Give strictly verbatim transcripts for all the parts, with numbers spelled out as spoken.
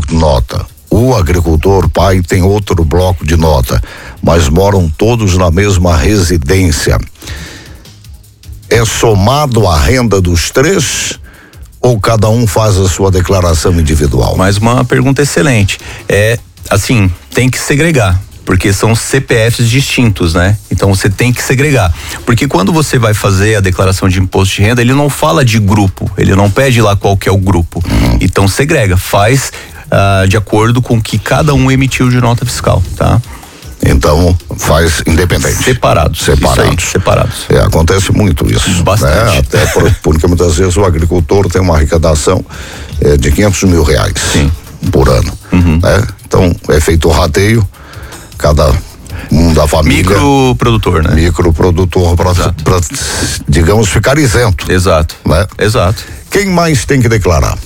bloco de nota. O agricultor pai tem outro bloco de nota, mas moram todos na mesma residência. É somado a renda dos três ou cada um faz a sua declaração individual? Mais uma pergunta excelente. É, assim, tem que segregar, porque são C P Fs distintos, né? Então você tem que segregar. Porque quando você vai fazer a declaração de imposto de renda, ele não fala de grupo, ele não pede lá qual que é o grupo. Uhum. Então segrega, faz uh, de acordo com o que cada um emitiu de nota fiscal, tá? Então faz independente. Separados. Separados. Aí, separados. É, acontece muito isso. Bastante. Né? Até por, porque muitas vezes o agricultor tem uma arrecadação é, de quinhentos mil reais. Sim. Por ano. Uhum. Né? Então é feito o rateio, cada um da família. Microprodutor, né? Microprodutor para, digamos, ficar isento. Exato. Né? Exato. Quem mais tem que declarar?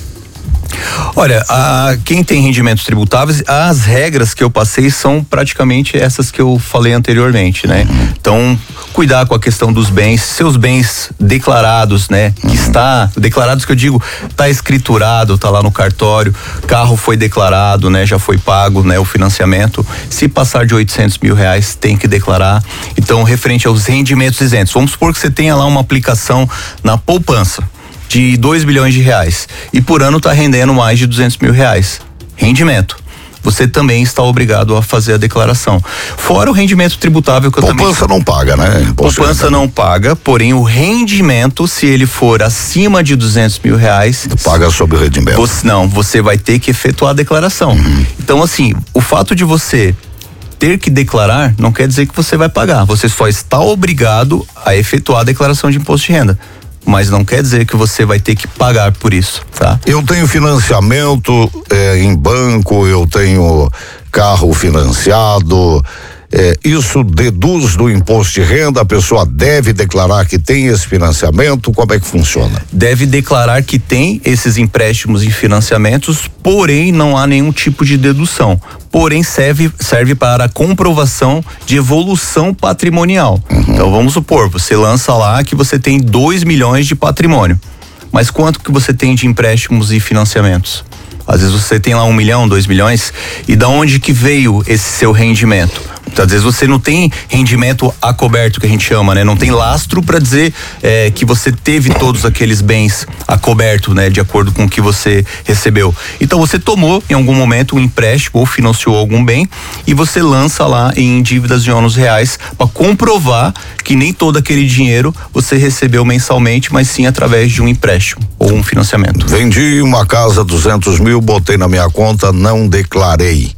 Olha, a, quem tem rendimentos tributáveis, as regras que eu passei são praticamente essas que eu falei anteriormente, né? Uhum. Então, cuidar com a questão dos bens, seus bens declarados, né? Que está, declarados que eu digo, tá escriturado, tá lá no cartório, carro foi declarado, né? Já foi pago, né? O financiamento, se passar de oitocentos mil reais, tem que declarar. Então, referente aos rendimentos isentos, vamos supor que você tenha lá uma aplicação na poupança de dois bilhões de reais e por ano está rendendo mais de duzentos mil reais. Rendimento. Você também está obrigado a fazer a declaração. Fora o rendimento tributável que eu também... Poupança não paga, né? Imposto Poupança não paga, porém o rendimento, se ele for acima de duzentos mil reais... Paga sobre o rendimento. Você, não, você vai ter que efetuar a declaração. Uhum. Então, assim, o fato de você ter que declarar não quer dizer que você vai pagar. Você só está obrigado a efetuar a declaração de imposto de renda. Mas não quer dizer que você vai ter que pagar por isso, tá? Eu tenho financiamento é, em banco, eu tenho carro financiado, é, isso deduz do imposto de renda, a pessoa deve declarar que tem esse financiamento, como é que funciona? Deve declarar que tem esses empréstimos e financiamentos, porém não há nenhum tipo de dedução. Porém serve, serve para a comprovação de evolução patrimonial. Uhum. Então vamos supor, você lança lá que você tem dois milhões de patrimônio, mas quanto que você tem de empréstimos e financiamentos? Às vezes você tem lá um milhão, dois milhões, e da onde que veio esse seu rendimento? Às vezes você não tem rendimento acoberto, que a gente chama, né? Não tem lastro para dizer é, que você teve todos aqueles bens acoberto, né? De acordo com o que você recebeu. Então você tomou em algum momento um empréstimo ou financiou algum bem e você lança lá em dívidas de ônus reais para comprovar que nem todo aquele dinheiro você recebeu mensalmente, mas sim através de um empréstimo ou um financiamento. Vendi uma casa, duzentos mil, botei na minha conta, não declarei.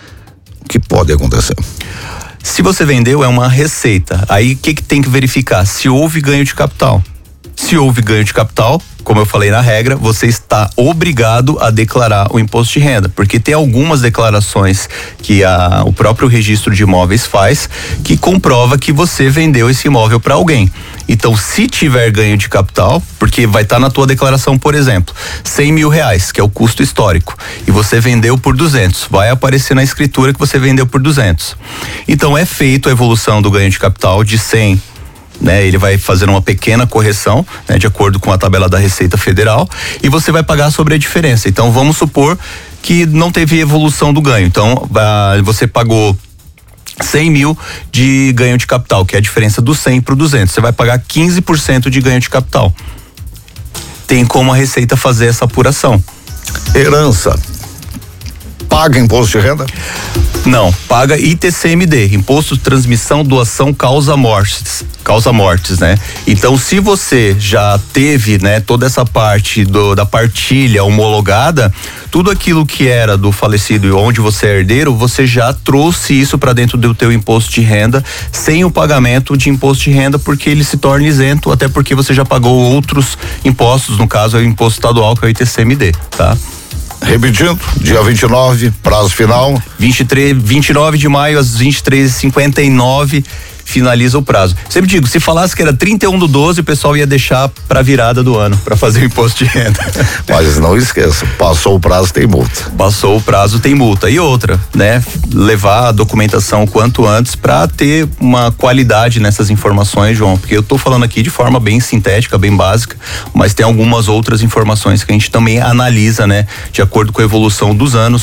O que pode acontecer? Se você vendeu, é uma receita. Aí o que, que tem que verificar? Se houve ganho de capital. Se houve ganho de capital, como eu falei na regra, você está obrigado a declarar o imposto de renda, porque tem algumas declarações que a, o próprio registro de imóveis faz que comprova que você vendeu esse imóvel para alguém. Então, se tiver ganho de capital, porque vai estar tá na tua declaração, por exemplo, cem mil reais, que é o custo histórico, e você vendeu por duzentos, vai aparecer na escritura que você vendeu por duzentos. Então, é feito a evolução do ganho de capital de cem, né? Ele vai fazer uma pequena correção, né? De acordo com a tabela da Receita Federal, e você vai pagar sobre a diferença. Então, vamos supor que não teve evolução do ganho. Então, ah, você pagou cem mil de ganho de capital, que é a diferença do cem para o duzentos. Você vai pagar quinze por cento de ganho de capital. Tem como a Receita fazer essa apuração. Herança. Paga imposto de renda? Não, paga I T C M D, Imposto de Transmissão, Doação, Causa Mortes, causa mortes, né? Então, se você já teve, né, toda essa parte do, da partilha homologada, tudo aquilo que era do falecido e onde você é herdeiro, você já trouxe isso para dentro do teu imposto de renda, sem o pagamento de imposto de renda, porque ele se torna isento, até porque você já pagou outros impostos, no caso é o imposto estadual, que é o I T C M D, tá? Repetindo, dia vinte e nove, prazo final. vinte e três, vinte e nove de maio, às vinte e três e cinquenta e nove, finaliza o prazo. Sempre digo, se falasse que era trinta e um do doze, o pessoal ia deixar pra virada do ano, pra fazer o imposto de renda. Mas não esqueça, passou o prazo, tem multa. Passou o prazo, tem multa. E outra, né? Levar a documentação o quanto antes pra ter uma qualidade nessas informações, João, porque eu tô falando aqui de forma bem sintética, bem básica, mas tem algumas outras informações que a gente também analisa, né? De acordo com a evolução dos anos,